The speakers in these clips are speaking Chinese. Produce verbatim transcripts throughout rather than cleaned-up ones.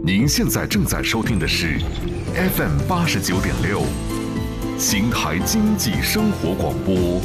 您现在正在收听的是 F M 八十九点六，邢台经济生活广播。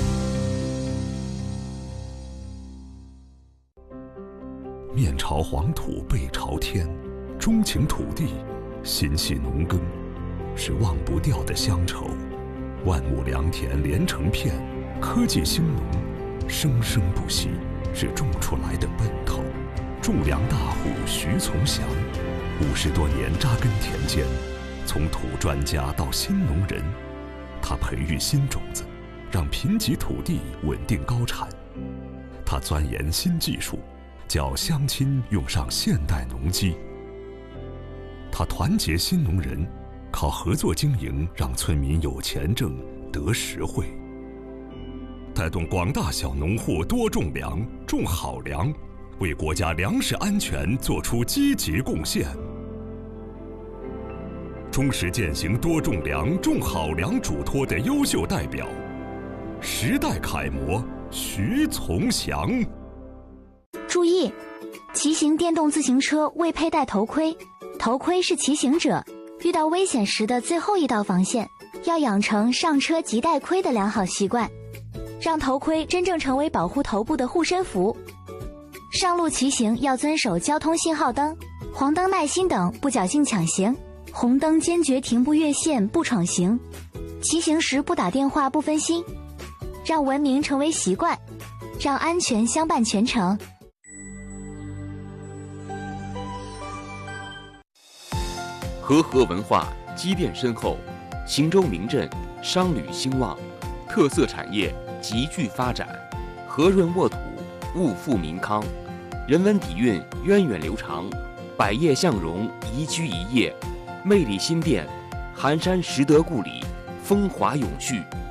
面朝黄土背朝天，钟情土地，心系农耕，是忘不掉的乡愁。万亩良田连成片，科技兴农，生生不息，是种出来的奔头。种粮大户徐从祥，五十多年扎根田间，从土专家到新农人，他培育新种子，让贫瘠土地稳定高产。他钻研新技术，叫乡亲用上现代农机。他团结新农人，靠合作经营让村民有钱挣得实惠，带动广大小农户多种粮，种好粮，为国家粮食安全做出积极贡献。忠实践行多种粮、种好粮嘱托的优秀代表，时代楷模徐从祥。 注意，骑行电动自行车未佩戴头盔，头盔是骑行者遇到危险时的最后一道防线，要养成上车即戴盔的良好习惯，让头盔真正成为保护头部的护身符。上路骑行要遵守交通信号灯、黄灯耐心等，不侥幸抢行，红灯坚决停步越线不闯行，骑行时不打电话不分心，让文明成为习惯，让安全相伴全程。 和合文化积淀深厚，邢州名镇商旅兴旺，特色产业急剧发展，和润沃土，物富民康，人文底蕴源远流长，百业向荣，宜居宜业，魅力新店，寒山拾得故里，风华永续。